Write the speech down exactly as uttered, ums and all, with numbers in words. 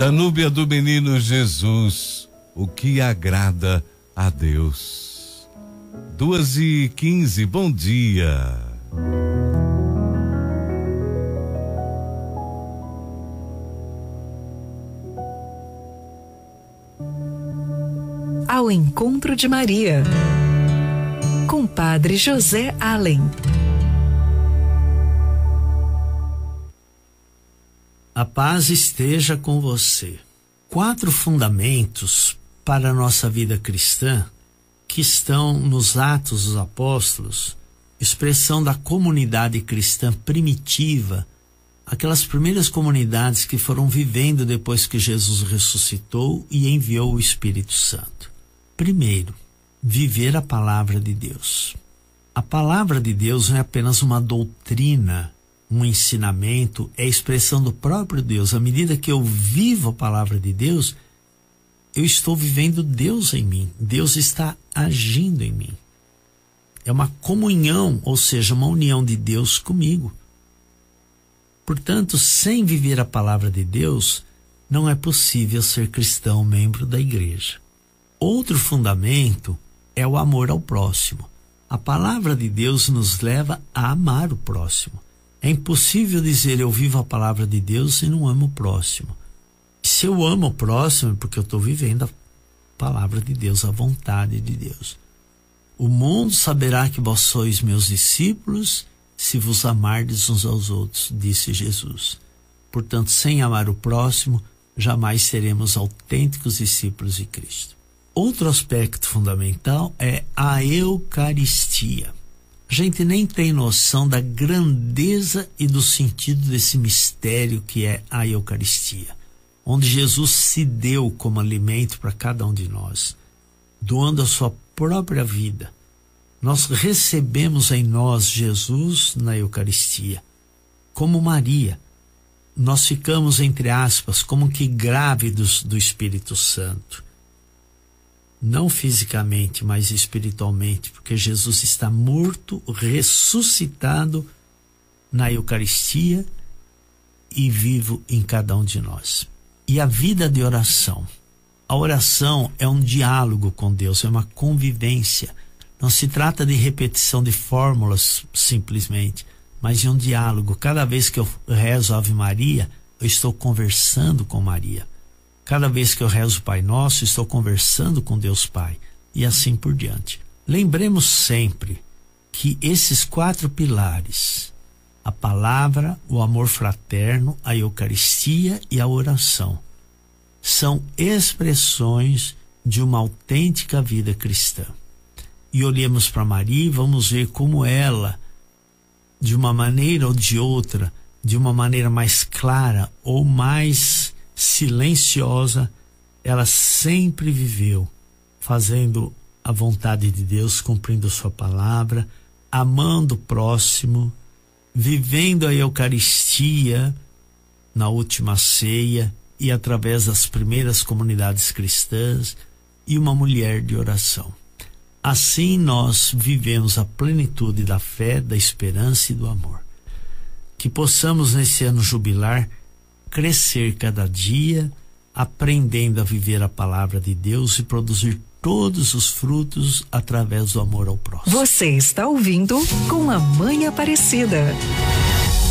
da núbia do menino Jesus, o que agrada a Deus. Duas e quinze, bom dia. Ao encontro de Maria, com Padre José Allen. A paz esteja com você. Quatro fundamentos para a nossa vida cristã que estão nos Atos dos Apóstolos, expressão da comunidade cristã primitiva, aquelas primeiras comunidades que foram vivendo depois que Jesus ressuscitou e enviou o Espírito Santo. Primeiro, viver a palavra de Deus. A palavra de Deus não é apenas uma doutrina, um ensinamento, é a expressão do próprio Deus. À medida que eu vivo a palavra de Deus, eu estou vivendo Deus em mim. Deus está agindo em mim. É uma comunhão, ou seja, uma união de Deus comigo. Portanto, sem viver a palavra de Deus, não é possível ser cristão, membro da igreja. Outro fundamento é o amor ao próximo. A palavra de Deus nos leva a amar o próximo. É impossível dizer eu vivo a palavra de Deus e não amo o próximo. Se eu amo o próximo é porque eu estou vivendo a palavra de Deus, a vontade de Deus. O mundo saberá que vós sois meus discípulos se vos amardes uns aos outros, disse Jesus. Portanto, sem amar o próximo, jamais seremos autênticos discípulos de Cristo. Outro aspecto fundamental é a Eucaristia. A gente nem tem noção da grandeza e do sentido desse mistério que é a Eucaristia, onde Jesus se deu como alimento para cada um de nós, doando a sua própria vida. Nós recebemos em nós Jesus na Eucaristia, como Maria. Nós ficamos, entre aspas, como que grávidos do Espírito Santo. Não fisicamente, mas espiritualmente, porque Jesus está morto, ressuscitado na Eucaristia e vivo em cada um de nós. E a vida de oração. A oração é um diálogo com Deus, é uma convivência. Não se trata de repetição de fórmulas simplesmente, mas de um diálogo. Cada vez que eu rezo Ave Maria, eu estou conversando com Maria. Cada vez que eu rezo Pai Nosso, estou conversando com Deus Pai. E assim por diante. Lembremos sempre que esses quatro pilares, a palavra, o amor fraterno, a Eucaristia e a oração, são expressões de uma autêntica vida cristã. E olhemos para Maria e vamos ver como ela, de uma maneira ou de outra, de uma maneira mais clara ou mais silenciosa, ela sempre viveu fazendo a vontade de Deus, cumprindo sua palavra, amando o próximo, vivendo a Eucaristia na última ceia e através das primeiras comunidades cristãs, e uma mulher de oração. Assim nós vivemos a plenitude da fé, da esperança e do amor. Que possamos nesse ano jubilar crescer cada dia, aprendendo a viver a palavra de Deus e produzir todos os frutos através do amor ao próximo. Você está ouvindo Com a Mãe Aparecida.